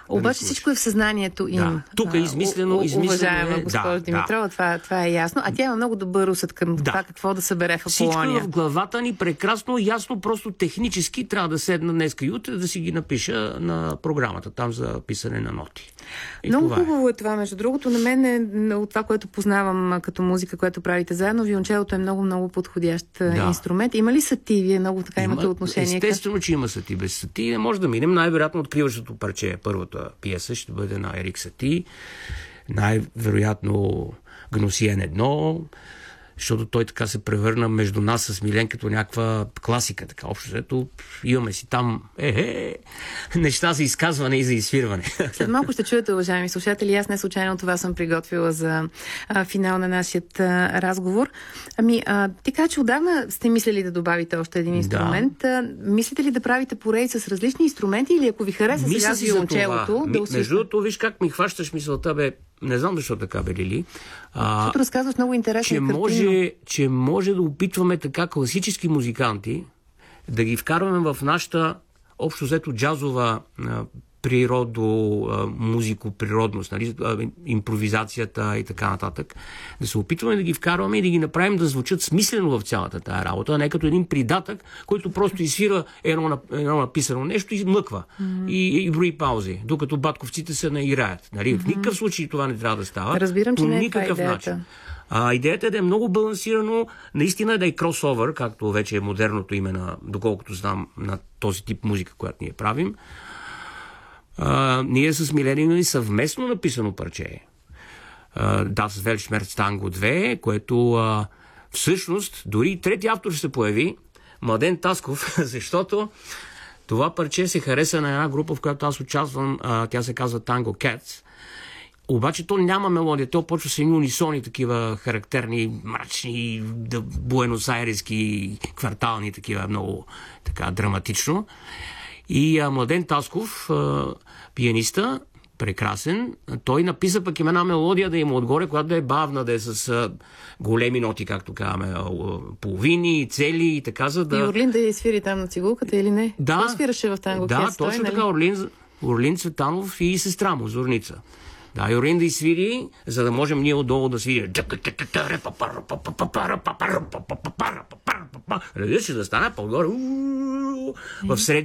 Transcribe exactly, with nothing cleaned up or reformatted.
Обаче всичко е в съзнанието им. Да. Тук е измислено, измислено уважаема е... госпожа да, Димитрова, да. това, това е ясно. А тя има много добър усет към да. това какво да събере в Всичко Аполония. е в главата ни прекрасно, ясно, просто технически трябва да седна днеска и утре да си ги напиша на програмата, там за писане на ноти. И много това хубаво е. е това. Между другото, на мен е, от това, което познавам като музика, което правите заедно, виолончелото е много-много подходящ да. инструмент. Има ли сати? Вие много така Има, имате отношение? Естествено, че има сати. Без сати не може да минем. Най-вероятно откриващото парче, първата пиеса ще бъде на Ерик Сати. Най-вероятно Гносиен едно, защото той така се превърна между нас с Милен като някаква класика. Така, общо взето имаме си там е-е, неща за изказване и за изсвирване. След малко ще чуете, уважаеми слушатели. Аз не случайно това съм приготвила за а, финал на нашия а, разговор. Ами, а, ти кажа, че отдавна сте мислили да добавите още един инструмент. Да. А, мислите ли да правите поредица с различни инструменти или ако ви хареса сега с виолончелото? Да усвища? Между другото, виж как ми хващаш мисълта, бе. Не знам защо така, бе, Лили. А, защото разказваш много интересна че може, че може да опитваме така класически музиканти да ги вкарваме в нашата общо взето джазова а, природо, а, музико, природност, нали, а, импровизацията и така нататък. Да се опитваме да ги вкарваме и да ги направим да звучат смислено в цялата тая работа, а не като един придатък, който просто изсвира едно, едно написано нещо и млъква. Mm-hmm. И, и брои паузи, докато батковците се наиграят. Нали? Mm-hmm. В никакъв случай това не трябва да става. Разбирам, че по не е никакъв това начин. А, идеята е да е много балансирано, наистина да е кросовър, както вече е модерното име, на, доколкото знам, на този тип музика, която ние правим. А, ние с Милен имаме съвместно написано парче. Das Weltschmerz Tango две, което а, всъщност дори и трети автор ще се появи, Младен Тасков, защото това парче се хареса на една група, в която аз участвам, а, тя се казва Tango Cats. Обаче то няма мелодия, то почва с едни унисони, такива характерни, мрачни, буенос-айрески, квартални, такива много така драматично. И а, Младен Тасков, а, пианиста, прекрасен, той написа пък им една мелодия да има отгоре, която да е бавна, да е с а, големи ноти, както казваме, половини, цели и така, за да... И Орлин да я свири там на цигулката или не? Да. Той свираше в Танго Да, Кец, точно той, така, нали? Орлин, Орлин Цветанов и сестра му, Зорница. Да, и Орлин да изсвири, за да можем ние отдолу да свири. Разбира се, да стане по-горе в средния